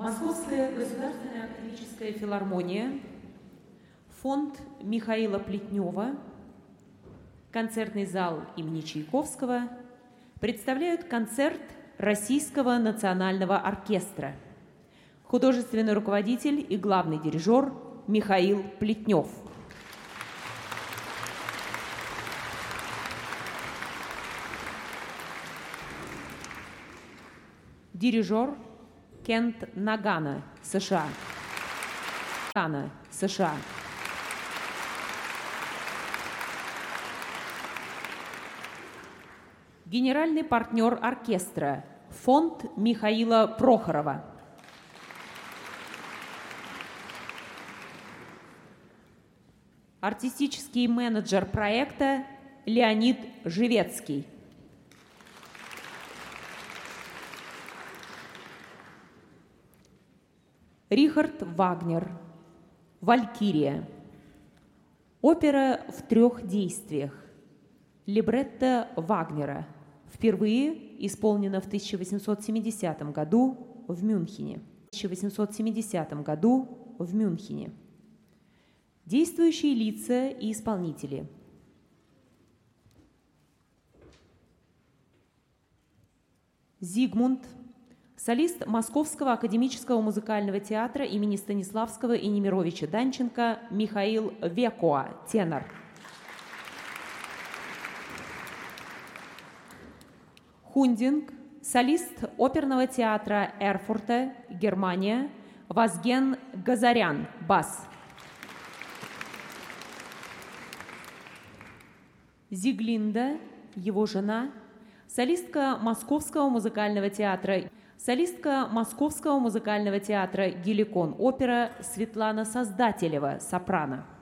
Московская государственная академическая филармония, фонд Михаила Плетнева, концертный зал имени Чайковского представляют концерт Российского национального оркестра. Художественный руководитель и главный дирижер Михаил Плетнев. Дирижер Кент Нагано, США. США. Генеральный партнер оркестра фонд Михаила Прохорова. Артистический менеджер проекта Леонид Живецкий. Рихард Вагнер. «Валькирия». Опера в 3 действиях. Либретто Вагнера. Впервые исполнена в 1870 году в Мюнхене. Действующие лица и исполнители. Зигмунд, солист Московского академического музыкального театра имени Станиславского и Немировича Данченко Михаил Векуа, тенор. Хундинг, солист оперного театра Эрфурта, Германия, Вазген Газарян, бас. Зиглинда, его жена, солистка Московского музыкального театра Геликон опера Светлана Создателева, сопрано.